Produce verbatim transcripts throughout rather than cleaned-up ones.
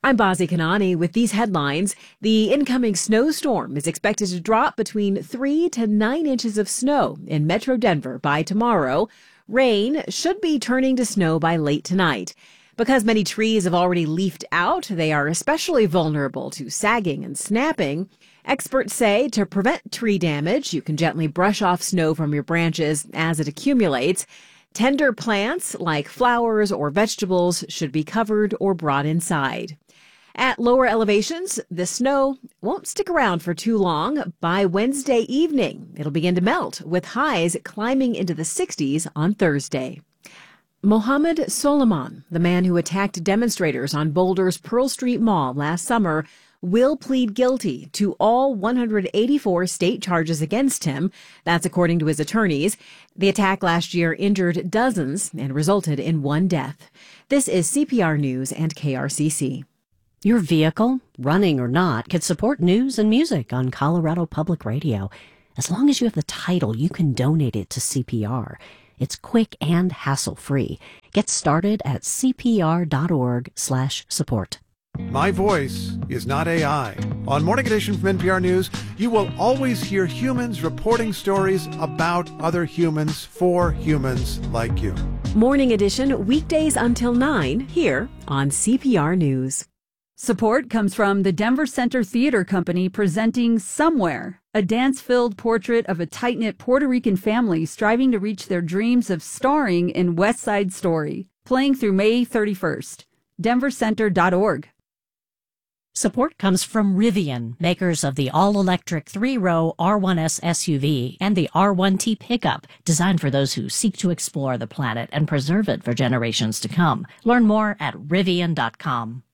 I'm Bazi Kanani with these headlines. The incoming snowstorm is expected to drop between three to nine inches of snow in Metro Denver by tomorrow. Rain should be turning to snow by late tonight. Because many trees have already leafed out, they are especially vulnerable to sagging and snapping. Experts say to prevent tree damage, you can gently brush off snow from your branches as it accumulates. Tender plants like flowers or vegetables should be covered or brought inside. At lower elevations, the snow won't stick around for too long. By Wednesday evening, it'll begin to melt, with highs climbing into the sixties on Thursday. Mohammed Soliman, the man who attacked demonstrators on Boulder's Pearl Street Mall last summer, will plead guilty to all one hundred eighty-four state charges against him. That's according to his attorneys. The attack last year injured dozens and resulted in one death. This is C P R News and K R C C. Your vehicle, running or not, can support news and music on Colorado Public Radio. As long as you have the title, you can donate it to C P R. It's quick and hassle-free. Get started at cpr.org slash support. My voice is not A I. On Morning Edition from N P R News, you will always hear humans reporting stories about other humans for humans like you. Morning Edition, weekdays until nine, here on C P R News. Support comes from the Denver Center Theater Company presenting Somewhere, a dance-filled portrait of a tight-knit Puerto Rican family striving to reach their dreams of starring in West Side Story, playing through May thirty-first. denver center dot org. Support comes from Rivian, makers of the all-electric three-row R one S S U V and the R one T pickup, designed for those who seek to explore the planet and preserve it for generations to come. Learn more at rivian dot com.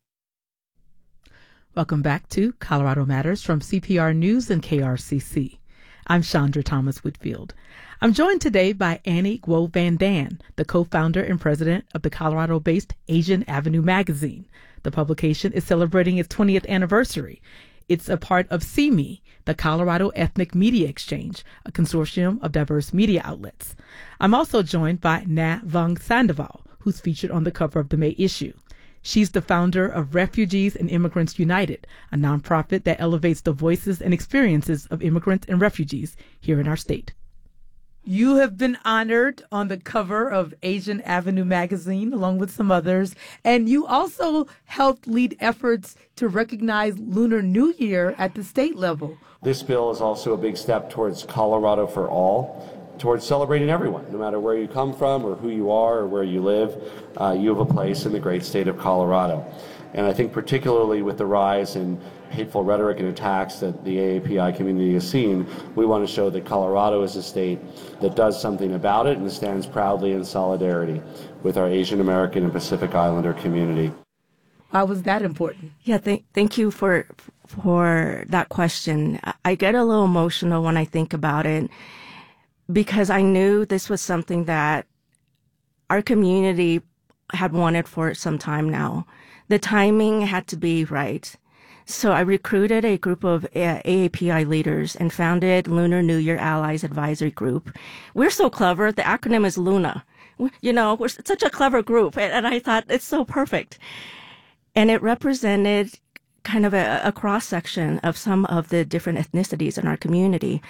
Welcome back to Colorado Matters from C P R News and K R C C. I'm Chandra Thomas Whitfield. I'm joined today by Annie Guo Van Dan, the co-founder and president of the Colorado-based Asian Avenue magazine. The publication is celebrating its twentieth anniversary. It's a part of C M E, the Colorado Ethnic Media Exchange, a consortium of diverse media outlets. I'm also joined by Na Vung Sandoval, who's featured on the cover of the May issue. She's the founder of Refugees and Immigrants United, a nonprofit that elevates the voices and experiences of immigrants and refugees here in our state. You have been honored on the cover of Asian Avenue magazine, along with some others, and you also helped lead efforts to recognize Lunar New Year at the state level. This bill is also a big step towards Colorado for all, towards celebrating everyone, no matter where you come from or who you are or where you live. Uh, you have a place in the great state of Colorado. And I think particularly with the rise in hateful rhetoric and attacks that the A A P I community has seen, we want to show that Colorado is a state that does something about it and stands proudly in solidarity with our Asian American and Pacific Islander community. Why was that important? Yeah, th- thank you for for that question. I get a little emotional when I think about it, because I knew this was something that our community had wanted for some time now. The timing had to be right. So I recruited a group of A A P I leaders and founded Lunar New Year Allies Advisory Group. We're so clever. The acronym is LUNA. You know, we're such a clever group. And I thought it's so perfect. And it represented kind of a, a cross-section of some of the different ethnicities in our community.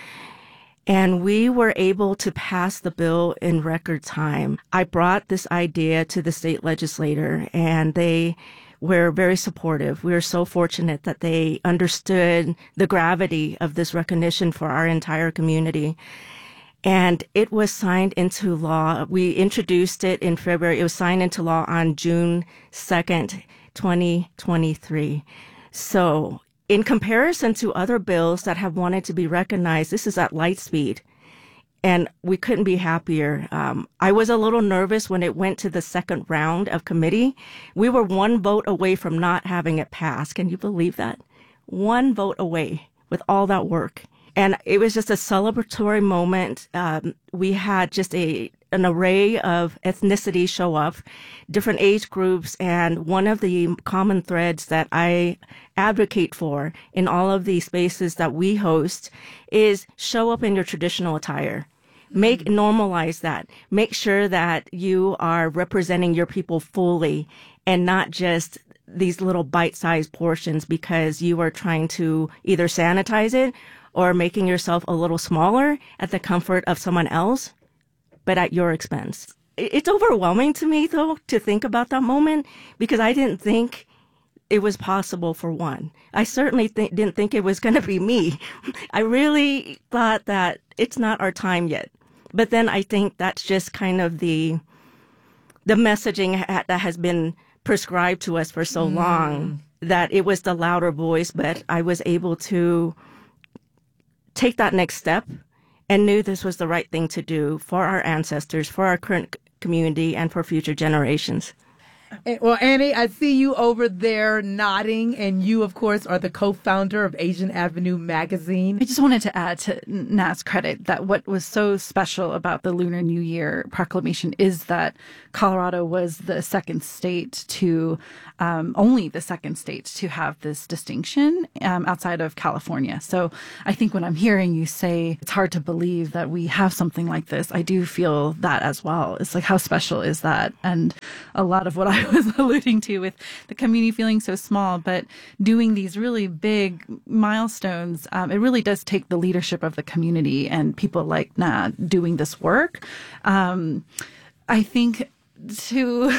And we were able to pass the bill in record time. I brought this idea to the state legislator, and they were very supportive. We were so fortunate that they understood the gravity of this recognition for our entire community. And it was signed into law. We introduced it in February. It was signed into law on June second, twenty twenty-three. So in comparison to other bills that have wanted to be recognized, this is at light speed. And we couldn't be happier. Um, I was a little nervous when it went to the second round of committee. We were one vote away from not having it passed. Can you believe that? One vote away with all that work. And it was just a celebratory moment. Um, we had just a an array of ethnicities show up, different age groups, and one of the common threads that I advocate for in all of these spaces that we host is show up in your traditional attire. Make normalize that. Make sure that you are representing your people fully and not just these little bite-sized portions because you are trying to either sanitize it or making yourself a little smaller at the comfort of someone else, but at your expense. It's overwhelming to me, though, to think about that moment because I didn't think it was possible for one. I certainly th- didn't think it was going to be me. I really thought that it's not our time yet. But then I think that's just kind of the the messaging ha- that has been prescribed to us for so mm. long, that it was the louder voice, but I was able to take that next step and knew this was the right thing to do for our ancestors, for our current community, and for future generations. Well, Annie, I see you over there nodding, and you, of course, are the co-founder of Asian Avenue Magazine. I just wanted to add to Nat's credit that what was so special about the Lunar New Year proclamation is that Colorado was the second state to, um, only the second state to have this distinction um, outside of California. So I think when I'm hearing you say it's hard to believe that we have something like this, I do feel that as well. It's like, how special is that? And a lot of what I was alluding to with the community feeling so small, but doing these really big milestones, um, it really does take the leadership of the community and people like Nat doing this work. Um, I think to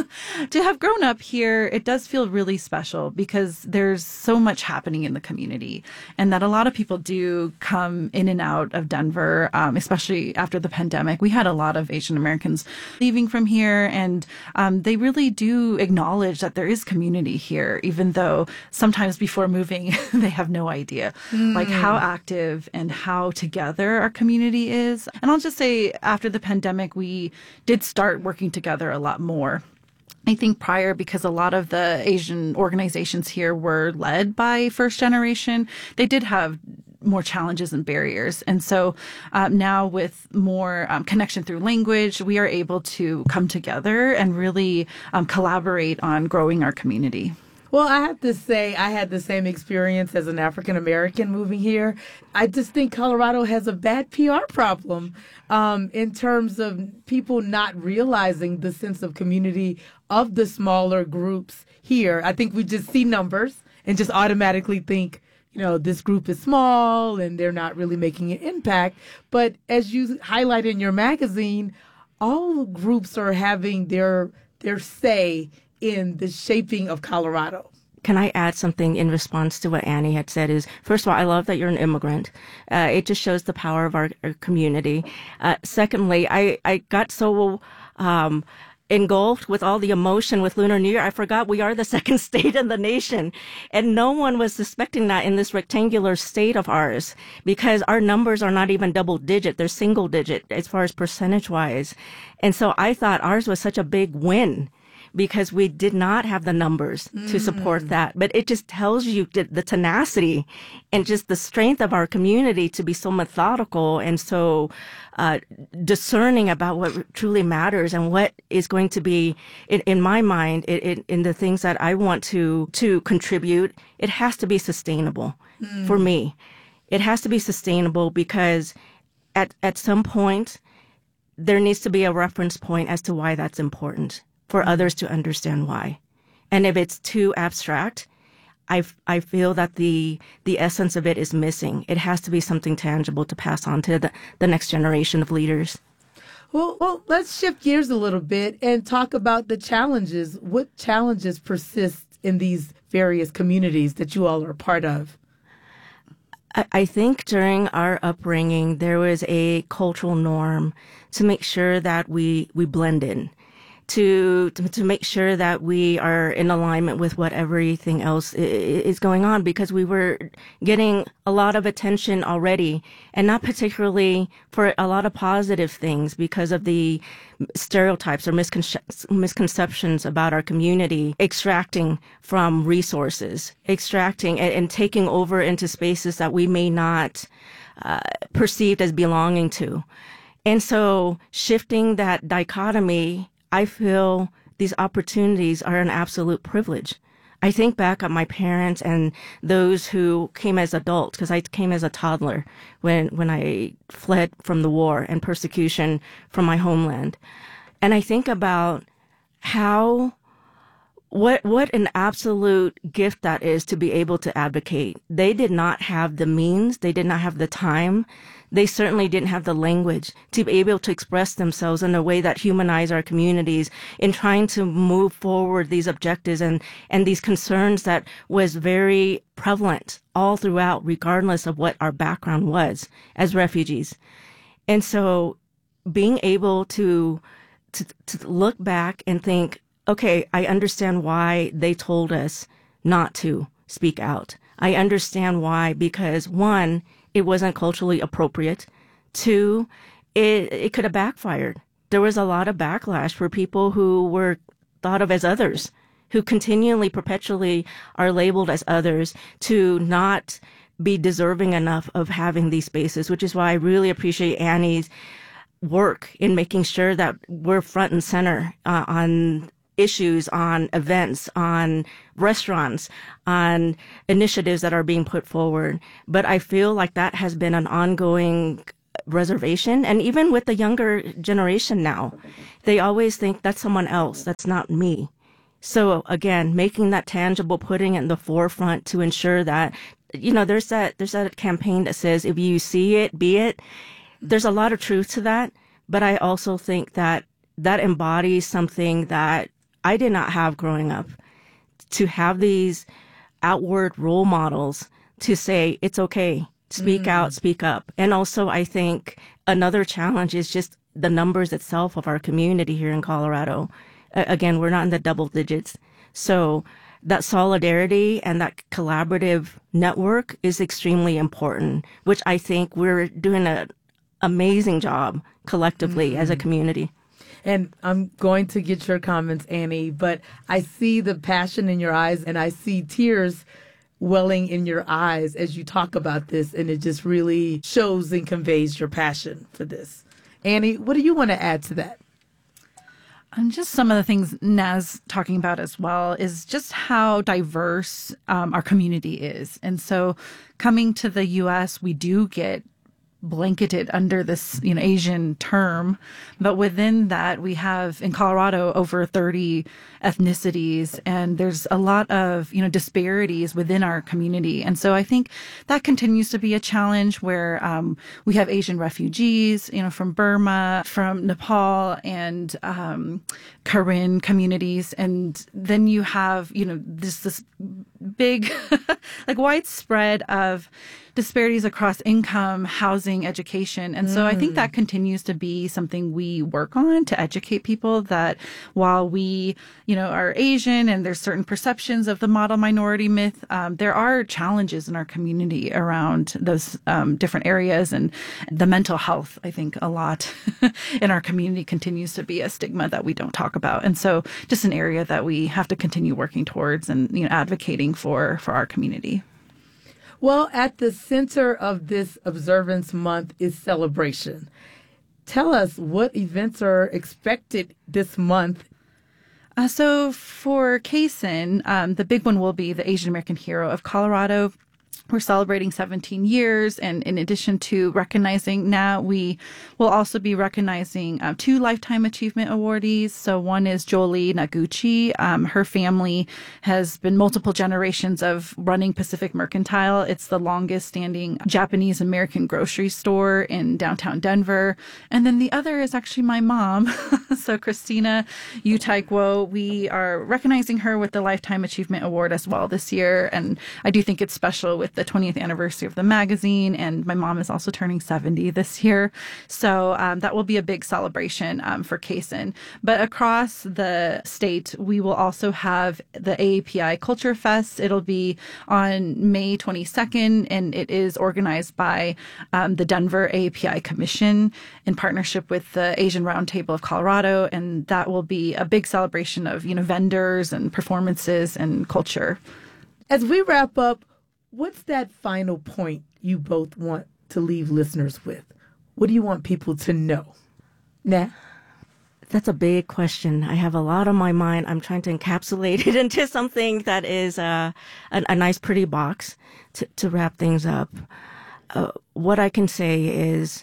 to have grown up here, it does feel really special because there's so much happening in the community, and that a lot of people do come in and out of Denver, um, especially after the pandemic. We had a lot of Asian Americans leaving from here, and um, they really do acknowledge that there is community here, even though sometimes before moving, they have no idea mm. like how active and how together our community is. And I'll just say, after the pandemic, we did start working together together a lot more. I think prior, because a lot of the Asian organizations here were led by first generation, they did have more challenges and barriers. And so um, now with more um, connection through language, we are able to come together and really um, collaborate on growing our community. Well, I have to say I had the same experience as an African American moving here. I just think Colorado has a bad P R problem um, in terms of people not realizing the sense of community of the smaller groups here. I think we just see numbers and just automatically think, you know, this group is small and they're not really making an impact. But as you highlight in your magazine, all groups are having their their say in the shaping of Colorado. Can I add something in response to what Annie had said? Is, first of all, I love that you're an immigrant. Uh, it just shows the power of our, our community. Uh, secondly, I, I got so um, engulfed with all the emotion with Lunar New Year, I forgot we are the second state in the nation. And no one was suspecting that in this rectangular state of ours, because our numbers are not even double digit. They're single digit as far as percentage wise. And so I thought ours was such a big win, because we did not have the numbers mm. to support that. But it just tells you the tenacity and just the strength of our community to be so methodical and so uh, discerning about what truly matters and what is going to be, in, in my mind, it, it, in the things that I want to, to contribute. It has to be sustainable mm. for me. It has to be sustainable because at, at some point, there needs to be a reference point as to why that's important, for others to understand why. And if it's too abstract, I, I feel that the the essence of it is missing. It has to be something tangible to pass on to the, the next generation of leaders. Well, well, let's shift gears a little bit and talk about the challenges. What challenges persist in these various communities that you all are a part of? I, I think during our upbringing, there was a cultural norm to make sure that we, we blend in. To, to to make sure that we are in alignment with what everything else is going on, because we were getting a lot of attention already, and not particularly for a lot of positive things because of the stereotypes or misconce- misconceptions about our community, extracting from resources, extracting and, and taking over into spaces that we may not uh, perceive as belonging to. And so shifting that dichotomy, I feel these opportunities are an absolute privilege. I think back at my parents and those who came as adults, because I came as a toddler when, when I fled from the war and persecution from my homeland. And I think about how what what an absolute gift that is to be able to advocate. They did not have the means. They did not have the time. They certainly didn't have the language to be able to express themselves in a way that humanized our communities in trying to move forward these objectives and, and these concerns that was very prevalent all throughout, regardless of what our background was as refugees. And so being able to, to, to look back and think, okay, I understand why they told us not to speak out. I understand why, because one, it wasn't culturally appropriate. Two, it, it could have backfired. There was a lot of backlash for people who were thought of as others, who continually, perpetually are labeled as others, to not be deserving enough of having these spaces, which is why I really appreciate Annie's work in making sure that we're front and center uh, on issues, on events, on restaurants, on initiatives that are being put forward. But I feel like that has been an ongoing reservation. And even with the younger generation now, they always think that's someone else. That's not me. So again, making that tangible, putting it in the forefront to ensure that, you know, there's that, there's that campaign that says, if you see it, be it. There's a lot of truth to that. But I also think that that embodies something that I did not have growing up, to have these outward role models to say, it's okay, speak mm. out, speak up. And also, I think another challenge is just the numbers itself of our community here in Colorado. Uh, again, we're not in the double digits. So that solidarity and that collaborative network is extremely important, which I think we're doing an amazing job collectively mm. as a community. And I'm going to get your comments, Annie, but I see the passion in your eyes and I see tears welling in your eyes as you talk about this. And it just really shows and conveys your passion for this. Annie, what do you want to add to that? And just some of the things Naz talking about as well is just how diverse um, our community is. And so coming to the U S, we do get blanketed under this, you know, Asian term. But within that, we have in Colorado over thirty ethnicities, and there's a lot of, you know, disparities within our community. And so I think that continues to be a challenge where um, we have Asian refugees, you know, from Burma, from Nepal, and um, Karen communities. And then you have, you know, this, this big, like widespread of disparities across income, housing, education. And so mm. I think that continues to be something we work on to educate people that while we, you know, are Asian and there's certain perceptions of the model minority myth, um, there are challenges in our community around those um, different areas. And the mental health, I think a lot in our community continues to be a stigma that we don't talk about. And so just an area that we have to continue working towards and, you know, advocating for, for our community. Well, at the center of this Observance Month is celebration. Tell us what events are expected this month. Uh, so for CASIN, um, the big one will be the Asian American Hero of Colorado. We're celebrating seventeen years, and in addition to recognizing now, we will also be recognizing um, two Lifetime Achievement awardees. So one is Jolie Naguchi. Um, her family has been multiple generations of running Pacific Mercantile. It's the longest standing Japanese American grocery store in downtown Denver. And then the other is actually my mom. So Christina Utaikwo, we are recognizing her with the Lifetime Achievement Award as well this year. And I do think it's special with the twentieth anniversary of the magazine, and my mom is also turning seventy this year. So um, that will be a big celebration um, for CASIN. But across the state, we will also have the A A P I Culture Fest. It'll be on May twenty-second, and it is organized by um, the Denver A A P I Commission in partnership with the Asian Roundtable of Colorado, and that will be a big celebration of, you know, vendors and performances and culture. As we wrap up, what's that final point you both want to leave listeners with? What do you want people to know? Nah. That's a big question. I have a lot on my mind. I'm trying to encapsulate it into something that is uh, a, a nice, pretty box to, to wrap things up. Uh, what I can say is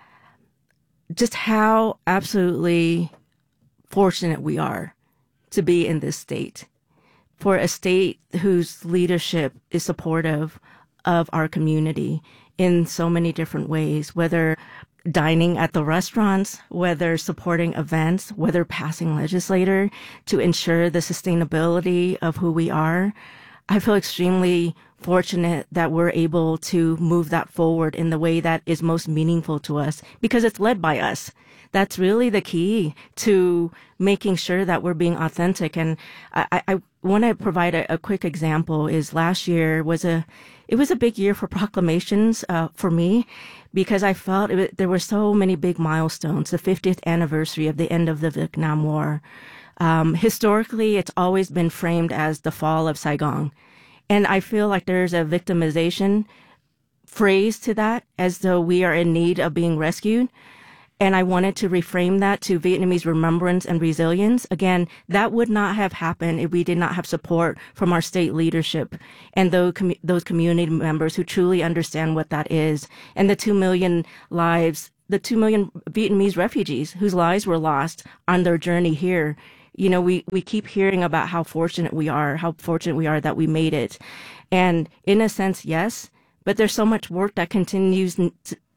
just how absolutely fortunate we are to be in this state. for a state whose leadership is supportive of our community in so many different ways, whether dining at the restaurants, whether supporting events, whether passing legislature to ensure the sustainability of who we are. I feel extremely fortunate that we're able to move that forward in the way that is most meaningful to us because it's led by us. That's really the key to making sure that we're being authentic. And I, I want to provide a, a quick example is last year was a, it was a big year for proclamations uh, for me because I felt it, there were so many big milestones, the fiftieth anniversary of the end of the Vietnam War. Um, historically, it's always been framed as the fall of Saigon. And I feel like there's a victimization phrase to that as though we are in need of being rescued. And I wanted to reframe that to Vietnamese remembrance and resilience. Again, that would not have happened if we did not have support from our state leadership and those, com- those community members who truly understand what that is. And the two million lives, the two million Vietnamese refugees whose lives were lost on their journey here. You know, we, we keep hearing about how fortunate we are, how fortunate we are that we made it. And in a sense, yes, but there's so much work that continues to,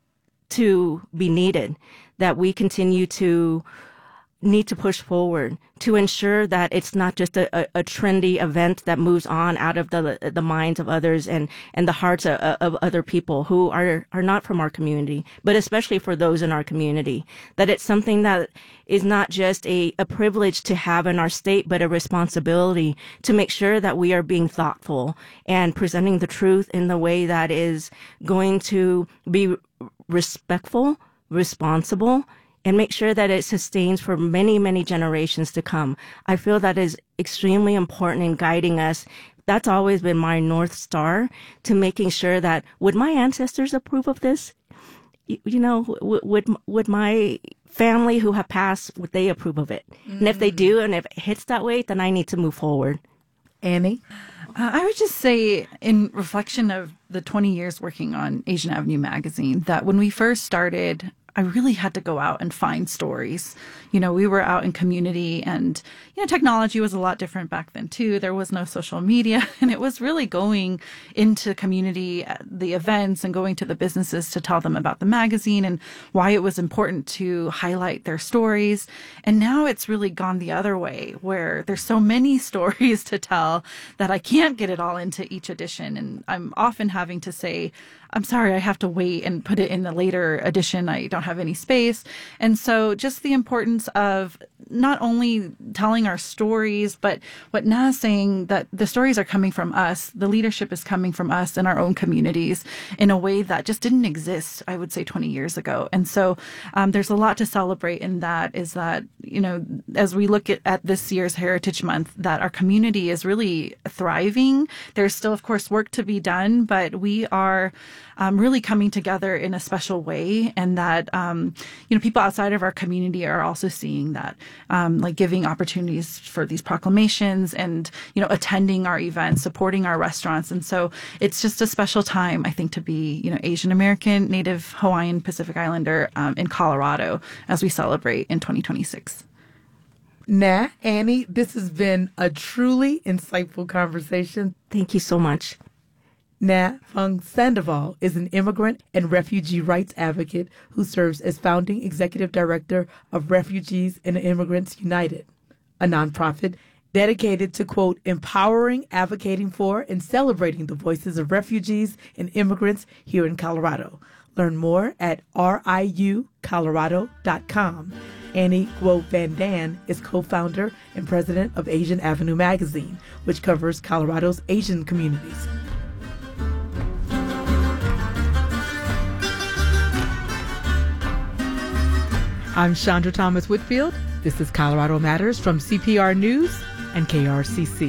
to be needed, that we continue to need to push forward to ensure that it's not just a, a, a trendy event that moves on out of the the minds of others and, and the hearts of, of other people who are, are not from our community, but especially for those in our community, that it's something that is not just a, a privilege to have in our state, but a responsibility to make sure that we are being thoughtful and presenting the truth in the way that is going to be respectful, responsible, and make sure that it sustains for many, many generations to come. I feel that is extremely important in guiding us. That's always been my North Star, to making sure that, would my ancestors approve of this? You, you know, w- would would my family who have passed, would they approve of it? Mm. And if they do, and if it hits that way, then I need to move forward. Annie? Uh, I would just say, in reflection of the twenty years working on Asian Avenue magazine, that when we first started, I really had to go out and find stories. You know, we were out in community and, you know, technology was a lot different back then too. There was no social media, and it was really going into community, the events, and going to the businesses to tell them about the magazine and why it was important to highlight their stories. And now it's really gone the other way, where there's so many stories to tell that I can't get it all into each edition. And I'm often having to say, I'm sorry, I have to wait and put it in the later edition. I don't have any space. And so just the importance of not only telling our stories, but what Na's saying, that the stories are coming from us, the leadership is coming from us in our own communities in a way that just didn't exist, I would say, twenty years ago. And so um, there's a lot to celebrate in that, is that, you know, as we look at, at this year's Heritage Month, that our community is really thriving. There's still, of course, work to be done, but we are um, really coming together in a special way. And that, um, you know, people outside of our community are also seeing that. Um, like giving opportunities for these proclamations and, you know, attending our events, supporting our restaurants. And so it's just a special time, I think, to be, you know, Asian American, Native Hawaiian, Pacific Islander um, in Colorado as we celebrate in twenty twenty-six. Na, Annie, this has been a truly insightful conversation. Thank you so much. Na Phuong Sandoval is an immigrant and refugee rights advocate who serves as founding executive director of Refugees and Immigrants United, a nonprofit dedicated to, quote, empowering, advocating for, and celebrating the voices of refugees and immigrants here in Colorado. Learn more at riu colorado dot com. Annie Guo Van Dan is co-founder and president of Asian Avenue magazine, which covers Colorado's Asian communities. I'm Chandra Thomas Whitfield. This is Colorado Matters from C P R News and K R C C.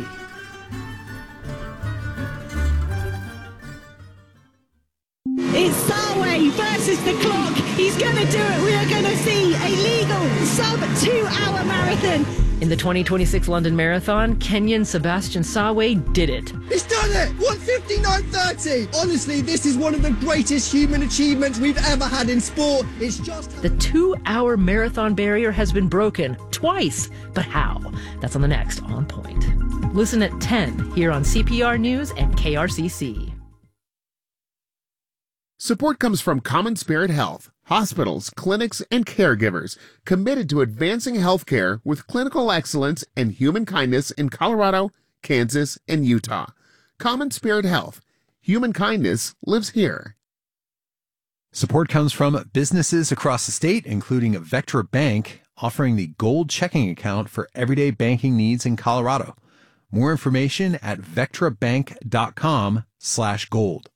It's Sarway versus the clock. He's going to do it. We are going to see a legal sub-two-hour marathon. In the twenty twenty-six London Marathon, Kenyan Sebastian Sawe did it. He's done it! one fifty-nine thirty! Honestly, this is one of the greatest human achievements we've ever had in sport. It's just... The two-hour marathon barrier has been broken twice. But how? That's on the next On Point. Listen at ten here on C P R News and K R C C. Support comes from Common Spirit Health, hospitals, clinics, and caregivers committed to advancing healthcare with clinical excellence and human kindness in Colorado, Kansas, and Utah. Common Spirit Health. Human kindness lives here. Support comes from businesses across the state, including Vectra Bank, offering the Gold checking account for everyday banking needs in Colorado. More information at vectrabank.com slash gold.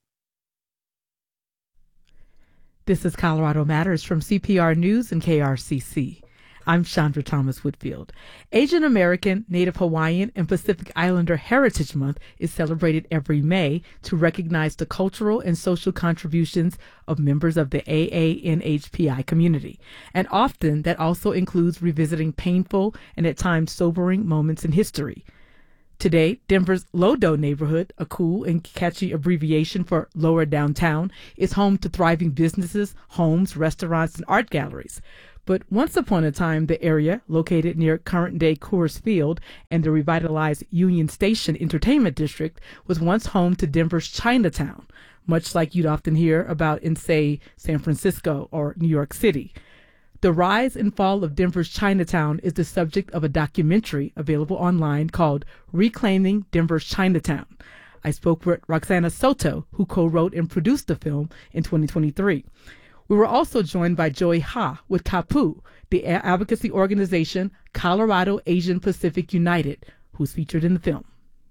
This is Colorado Matters from C P R News and K R C C. I'm Chandra Thomas Whitfield. Asian American, Native Hawaiian, and Pacific Islander Heritage Month is celebrated every May to recognize the cultural and social contributions of members of the A A N H P I community. And often that also includes revisiting painful and at times sobering moments in history. Today, Denver's Lodo neighborhood, a cool and catchy abbreviation for Lower Downtown, is home to thriving businesses, homes, restaurants, and art galleries. But once upon a time, the area, located near current-day Coors Field and the revitalized Union Station Entertainment District, was once home to Denver's Chinatown, much like you'd often hear about in, say, San Francisco or New York City. The rise and fall of Denver's Chinatown is the subject of a documentary available online called Reclaiming Denver's Chinatown. I spoke with Roxana Soto, who co-wrote and produced the film in twenty twenty-three. We were also joined by Joy Ha with CAPU, the advocacy organization Colorado Asian Pacific United, who's featured in the film.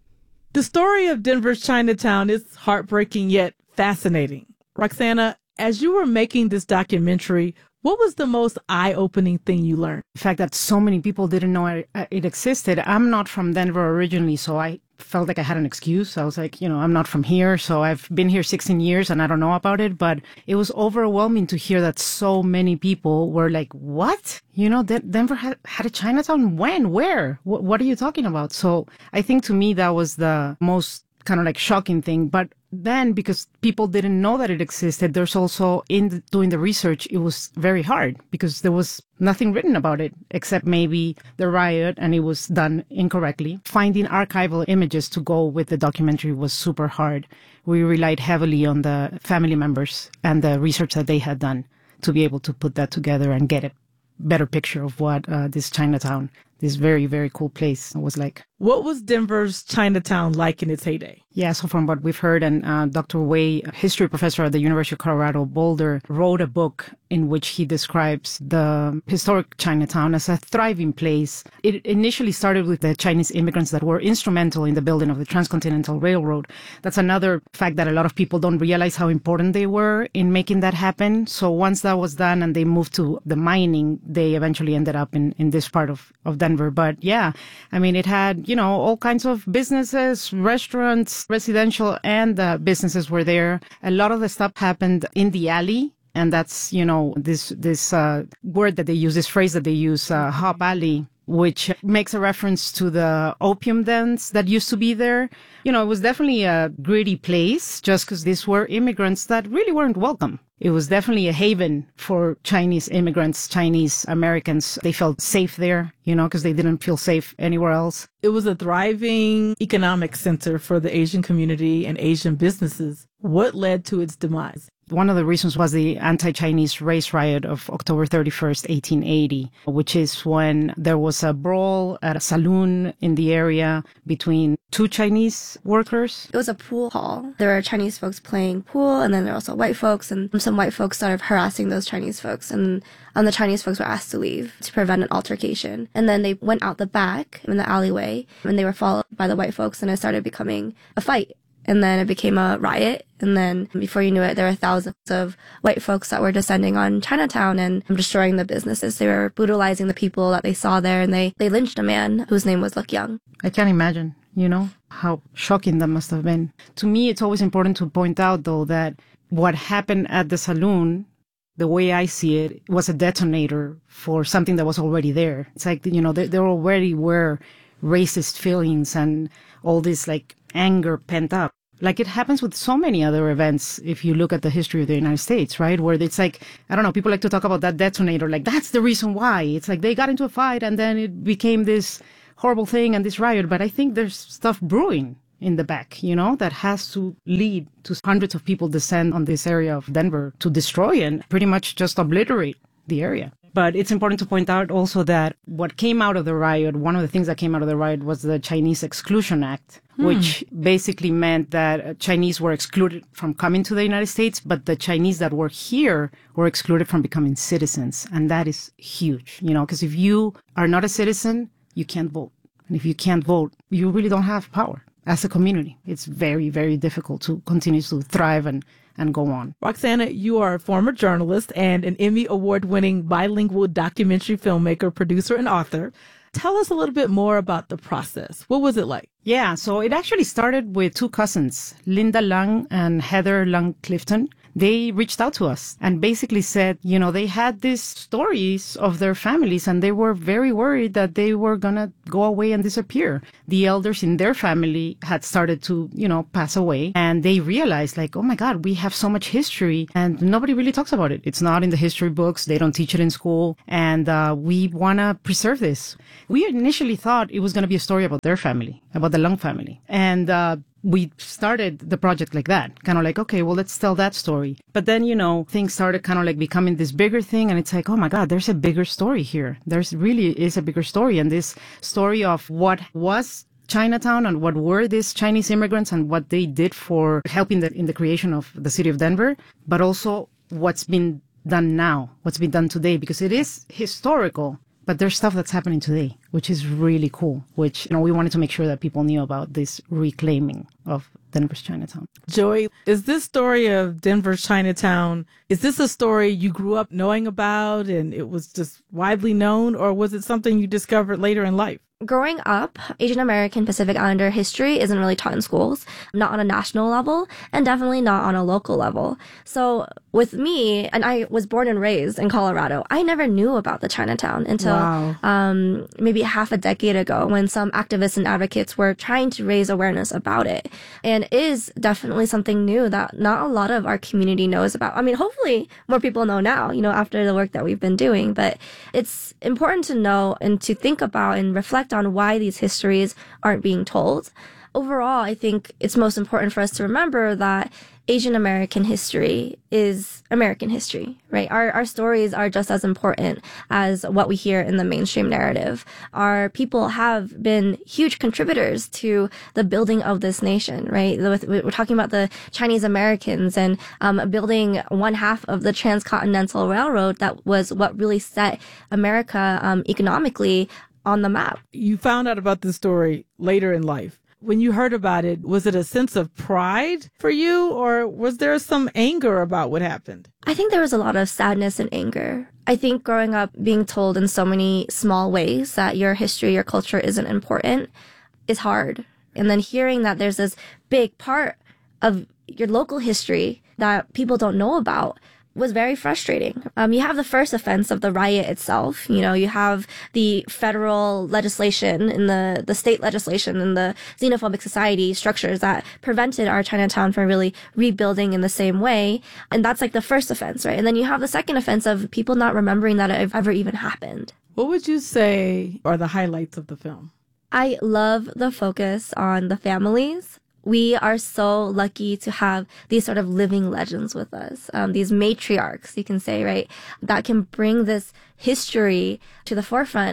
The story of Denver's Chinatown is heartbreaking yet fascinating. Roxana, as you were making this documentary, what was the most eye-opening thing you learned? The fact that so many people didn't know it, it existed. I'm not from Denver originally, so I felt like I had an excuse. I was like, you know, I'm not from here, so I've been here sixteen years and I don't know about it. But it was overwhelming to hear that so many people were like, what? You know, De- Denver had, had a Chinatown? When? Where? W- what are you talking about? So I think to me that was the most kind of like shocking thing. But then because people didn't know that it existed, there's also in the, doing the research, it was very hard because there was nothing written about it except maybe the riot, and it was done incorrectly. Finding archival images to go with the documentary was super hard. We relied heavily on the family members and the research that they had done to be able to put that together and get a better picture of what uh, this Chinatown, this very, very cool place was like. What was Denver's Chinatown like in its heyday? Yeah, so from what we've heard, and uh, Doctor Wei, a history professor at the University of Colorado Boulder, wrote a book in which he describes the historic Chinatown as a thriving place. It initially started with the Chinese immigrants that were instrumental in the building of the Transcontinental Railroad. That's another fact that a lot of people don't realize how important they were in making that happen. So once that was done and they moved to the mining, they eventually ended up in, in this part of, of Denver. But yeah, I mean, it had, you know, all kinds of businesses, restaurants, residential, and uh, businesses were there. A lot of the stuff happened in the alley. And that's, you know, this this uh, word that they use, this phrase that they use, uh, Hop Alley, which makes a reference to the opium dens that used to be there. You know, it was definitely a gritty place just because these were immigrants that really weren't welcome. It was definitely a haven for Chinese immigrants, Chinese Americans. They felt safe there, you know, because they didn't feel safe anywhere else. It was a thriving economic center for the Asian community and Asian businesses. What led to its demise? One of the reasons was the anti-Chinese race riot of October thirty-first, eighteen eighty, which is when there was a brawl at a saloon in the area between two Chinese workers. It was a pool hall. There were Chinese folks playing pool, and then there were also white folks, and some white folks started harassing those Chinese folks, and um, the Chinese folks were asked to leave to prevent an altercation. And then they went out the back in the alleyway, and they were followed by the white folks, and it started becoming a fight. And then it became a riot. And then before you knew it, there were thousands of white folks that were descending on Chinatown and destroying the businesses. They were brutalizing the people that they saw there, and they, they lynched a man whose name was Look Young. I can't imagine, you know, how shocking that must have been. To me, it's always important to point out, though, that what happened at the saloon, the way I see it, was a detonator for something that was already there. It's like, you know, there, there already were racist feelings and all this, like, anger pent up. Like it happens with so many other events if you look at the history of the United States, right? Where it's like, I don't know, people like to talk about that detonator, like that's the reason why. It's like they got into a fight and then it became this horrible thing and this riot, but I think there's stuff brewing in the back, you know, that has to lead to hundreds of people descend on this area of Denver to destroy and pretty much just obliterate the area. But it's important to point out also that what came out of the riot, one of the things that came out of the riot was the Chinese Exclusion Act, hmm. which basically meant that Chinese were excluded from coming to the United States, but the Chinese that were here were excluded from becoming citizens. And that is huge, you know, because if you are not a citizen, you can't vote. And if you can't vote, you really don't have power. As a community, it's very, very difficult to continue to thrive and, and go on. Roxana, you are a former journalist and an Emmy Award-winning bilingual documentary filmmaker, producer, and author. Tell us a little bit more about the process. What was it like? Yeah, so it actually started with two cousins, Linda Lung and Heather Lung Clifton. They reached out to us and basically said, you know, they had these stories of their families and they were very worried that they were going to go away and disappear. The elders in their family had started to, you know, pass away, and they realized like, oh my God, we have so much history and nobody really talks about it. It's not in the history books. They don't teach it in school, and uh, we want to preserve this. We initially thought it was going to be a story about their family, about the Lung family. And, uh, we started the project like that, kind of like, okay, well, let's tell that story. But then, you know, things started kind of like becoming this bigger thing. And it's like, oh my God, there's a bigger story here. There's really is a bigger story. And this story of what was Chinatown and what were these Chinese immigrants and what they did for helping the, in the creation of the city of Denver, but also what's been done now, what's been done today, because it is historical. But there's stuff that's happening today, which is really cool, which, you know, we wanted to make sure that people knew about this reclaiming of Denver's Chinatown. Joey, is this story of Denver's Chinatown, is this a story you grew up knowing about and it was just widely known, or was it something you discovered later in life? Growing up, Asian American Pacific Islander history isn't really taught in schools, not on a national level, and definitely not on a local level. So with me, and I was born and raised in Colorado, I never knew about the Chinatown until wow. um, maybe half a decade ago when some activists and advocates were trying to raise awareness about it. And it is definitely something new that not a lot of our community knows about. I mean, hopefully more people know now, you know, after the work that we've been doing, but it's important to know and to think about and reflect on why these histories aren't being told. Overall, I think it's most important for us to remember that Asian American history is American history, right? Our our stories are just as important as what we hear in the mainstream narrative. Our people have been huge contributors to the building of this nation, right? We're talking about the Chinese Americans and um, building one half of the Transcontinental Railroad that was what really set America um, economically on the map. You found out about this story later in life. When you heard about it, was it a sense of pride for you, or was there some anger about what happened? I think there was a lot of sadness and anger. I think growing up being told in so many small ways that your history, your culture isn't important is hard. And then hearing that there's this big part of your local history that people don't know about was very frustrating. Um, you have the first offense of the riot itself. You know, you have the federal legislation and the, the state legislation and the xenophobic society structures that prevented our Chinatown from really rebuilding in the same way. And that's like the first offense, right? And then you have the second offense of people not remembering that it ever even happened. What would you say are the highlights of the film? I love the focus on the families. We are so lucky to have these sort of living legends with us, um, these matriarchs, you can say, right, that can bring this history to the forefront.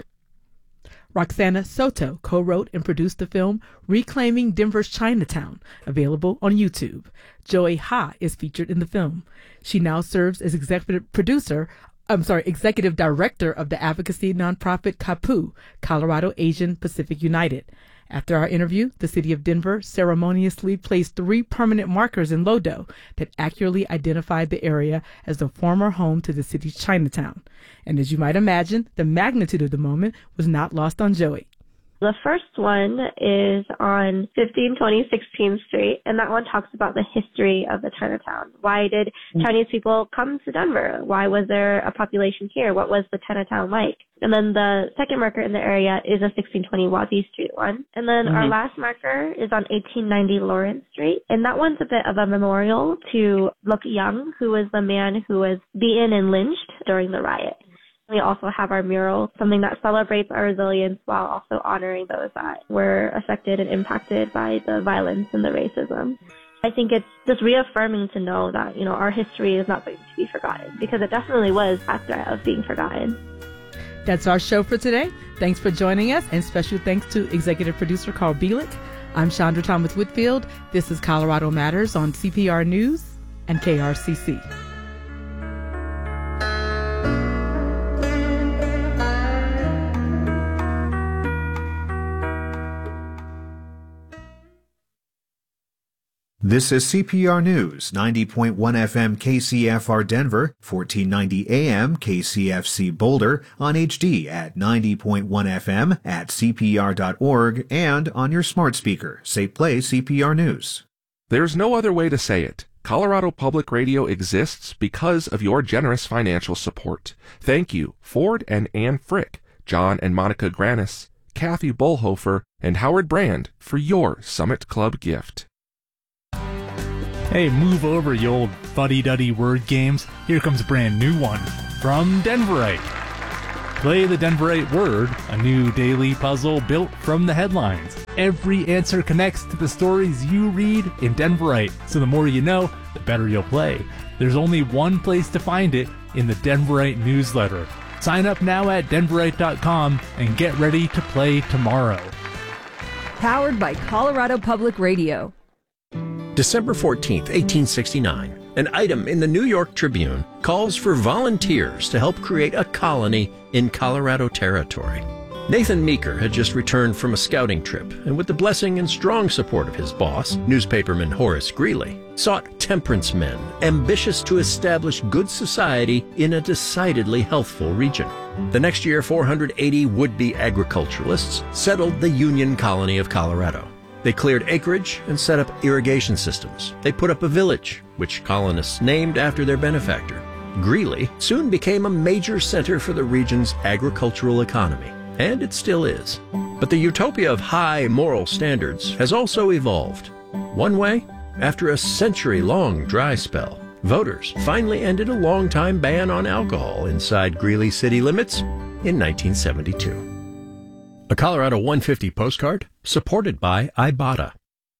Roxana Soto co-wrote and produced the film Reclaiming Denver's Chinatown, available on YouTube. Joey Ha is featured in the film. She now serves as executive producer I'm sorry, executive director of the advocacy nonprofit CAPU, Colorado Asian Pacific United. After our interview, the city of Denver ceremoniously placed three permanent markers in Lodo that accurately identified the area as the former home to the city's Chinatown. And as you might imagine, the magnitude of the moment was not lost on Joey. The first one is on fifteen twenty sixteenth Street, and that one talks about the history of the Chinatown. Why did Chinese people come to Denver? Why was there a population here? What was the Chinatown like? And then the second marker in the area is a sixteen twenty Wadley Street one. And then mm-hmm. our last marker is on eighteen ninety Lawrence Street, and that one's a bit of a memorial to Luk Young, who was the man who was beaten and lynched during the riot. We also have our mural, something that celebrates our resilience while also honoring those that were affected and impacted by the violence and the racism. I think it's just reaffirming to know that, you know, our history is not going to be forgotten, because it definitely was at threat of being forgotten. That's our show for today. Thanks for joining us, and special thanks to executive producer Carl Bielek. I'm Chandra Thomas Whitfield. This is Colorado Matters on C P R News and K R C C. This is C P R News, ninety point one F M K C F R Denver, fourteen ninety A M K C F C Boulder, on H D at ninety point one F M, at C P R dot org, and on your smart speaker. Say play C P R News. There's no other way to say it. Colorado Public Radio exists because of your generous financial support. Thank you, Ford and Ann Frick, John and Monica Granis, Kathy Bullhofer, and Howard Brand for your Summit Club gift. Hey, move over, you old fuddy-duddy word games. Here comes a brand new one from Denverite. Play the Denverite word, a new daily puzzle built from the headlines. Every answer connects to the stories you read in Denverite, so the more you know, the better you'll play. There's only one place to find it, in the Denverite newsletter. Sign up now at denverite dot com and get ready to play tomorrow. Powered by Colorado Public Radio. December fourteenth, eighteen sixty-nine, an item in the New York Tribune calls for volunteers to help create a colony in Colorado Territory. Nathan Meeker had just returned from a scouting trip, and with the blessing and strong support of his boss, newspaperman Horace Greeley, sought temperance men ambitious to establish good society in a decidedly healthful region. The next year, four hundred eighty would-be agriculturalists settled the Union Colony of Colorado. They cleared acreage and set up irrigation systems. They put up a village, which colonists named after their benefactor. Greeley soon became a major center for the region's agricultural economy, and it still is. But the utopia of high moral standards has also evolved. One way, after a century-long dry spell, voters finally ended a long-time ban on alcohol inside Greeley city limits in nineteen seventy-two. A Colorado one fifty postcard, supported by Ibotta.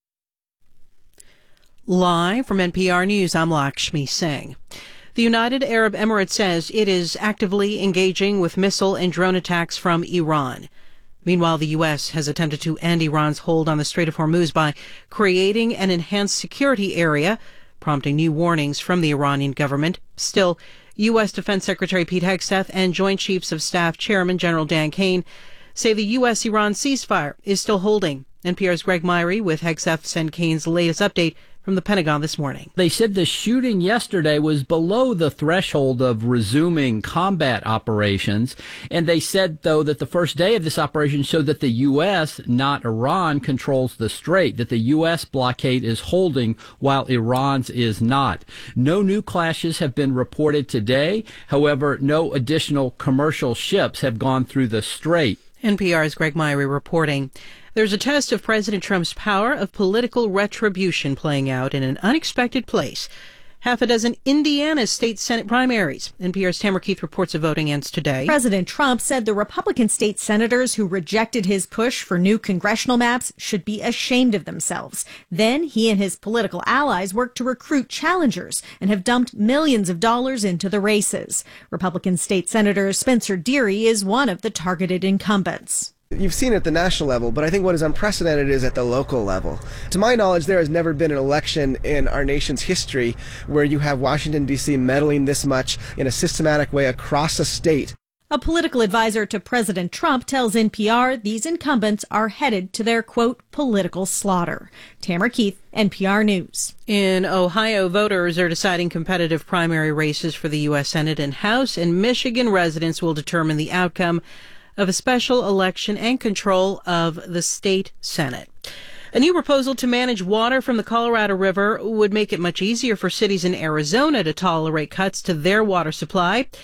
Live from N P R News, I'm Lakshmi Singh. The United Arab Emirates says it is actively engaging with missile and drone attacks from Iran. Meanwhile, the U S has attempted to end Iran's hold on the Strait of Hormuz by creating an enhanced security area, prompting new warnings from the Iranian government. Still, U S Defense Secretary Pete Hegseth and Joint Chiefs of Staff Chairman General Dan Kane say the U S Iran ceasefire is still holding. N P R's Greg Myrie with Hegseth's and Kane's latest update from the Pentagon this morning. They said the shooting yesterday was below the threshold of resuming combat operations. And they said, though, that the first day of this operation showed that the U S, not Iran, controls the strait, that the U S blockade is holding while Iran's is not. No new clashes have been reported today. However, no additional commercial ships have gone through the strait. N P R's Greg Myrie reporting. There's a test of President Trump's power of political retribution playing out in an unexpected place. Half a dozen Indiana state Senate primaries. N P R's Tamara Keith reports a voting ends today. President Trump said the Republican state senators who rejected his push for new congressional maps should be ashamed of themselves. Then he and his political allies worked to recruit challengers and have dumped millions of dollars into the races. Republican state Senator Spencer Deery is one of the targeted incumbents. You've seen it at the national level, but I think what is unprecedented is at the local level. To my knowledge, there has never been an election in our nation's history where you have Washington, D C meddling this much in a systematic way across a state. A political advisor to President Trump tells N P R these incumbents are headed to their, quote, political slaughter. Tamara Keith, N P R News. In Ohio, voters are deciding competitive primary races for the U S Senate and House, and Michigan residents will determine the outcome of a special election and control of the state Senate. A new proposal to manage water from the Colorado River would make it much easier for cities in Arizona to tolerate cuts to their water supply.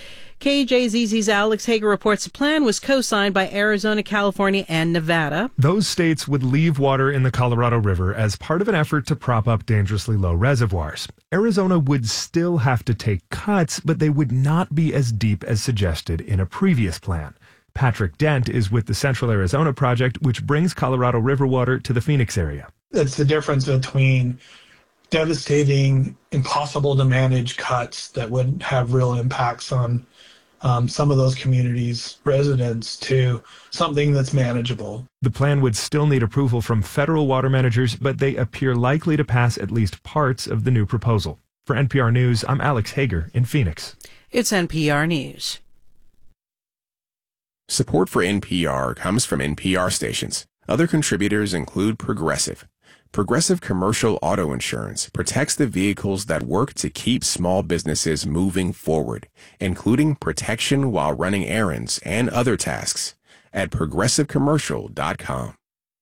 K J Z Z's Alex Hager reports the plan was co-signed by Arizona, California, and Nevada. Those states would leave water in the Colorado River as part of an effort to prop up dangerously low reservoirs. Arizona would still have to take cuts, but they would not be as deep as suggested in a previous plan. Patrick Dent is with the Central Arizona Project, which brings Colorado River water to the Phoenix area. It's the difference between devastating, impossible to manage cuts that would have real impacts on um, some of those communities' residents to something that's manageable. The plan would still need approval from federal water managers, but they appear likely to pass at least parts of the new proposal. For N P R News, I'm Alex Hager in Phoenix. It's N P R News. Support for N P R comes from N P R stations. Other contributors include Progressive. Progressive Commercial Auto Insurance protects the vehicles that work to keep small businesses moving forward, including protection while running errands and other tasks at progressive commercial dot com.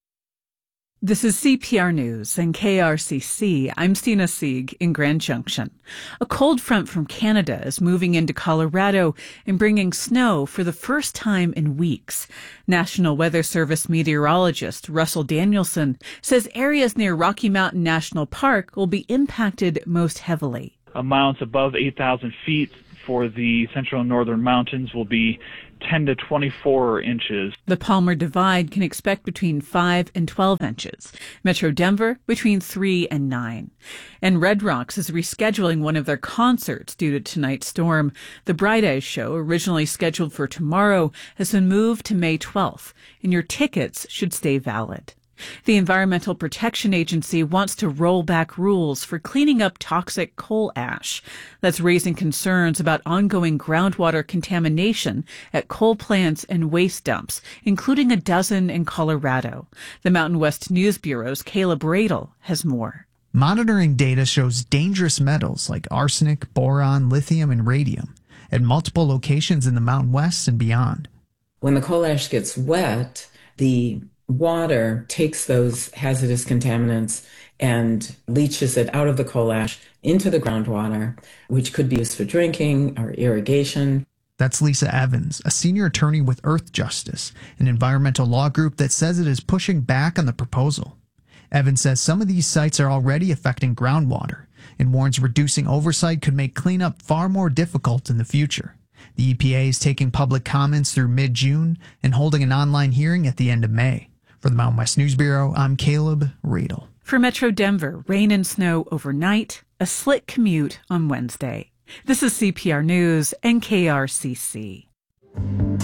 This is C P R News and K R C C. I'm Sina Sieg in Grand Junction. A cold front from Canada is moving into Colorado and bringing snow for the first time in weeks. National Weather Service meteorologist Russell Danielson says areas near Rocky Mountain National Park will be impacted most heavily. Amounts above eight thousand feet for the central and northern mountains will be ten to twenty-four inches. The Palmer Divide can expect between five and twelve inches. Metro Denver between three and nine. And Red Rocks is rescheduling one of their concerts due to tonight's storm. The Bright Eyes show, originally scheduled for tomorrow, has been moved to May twelfth, and your tickets should stay valid. The Environmental Protection Agency wants to roll back rules for cleaning up toxic coal ash. That's raising concerns about ongoing groundwater contamination at coal plants and waste dumps, including a dozen in Colorado. The Mountain West News Bureau's Caleb Radel has more. Monitoring data shows dangerous metals like arsenic, boron, lithium, and radium at multiple locations in the Mountain West and beyond. When the coal ash gets wet, the water takes those hazardous contaminants and leaches it out of the coal ash into the groundwater, which could be used for drinking or irrigation. That's Lisa Evans, a senior attorney with Earth Justice, an environmental law group that says it is pushing back on the proposal. Evans says some of these sites are already affecting groundwater and warns reducing oversight could make cleanup far more difficult in the future. The E P A is taking public comments through mid-June and holding an online hearing at the end of May. For the Mountain West News Bureau, I'm Caleb Radel. For Metro Denver, rain and snow overnight, a slick commute on Wednesday. This is C P R News and K R C C.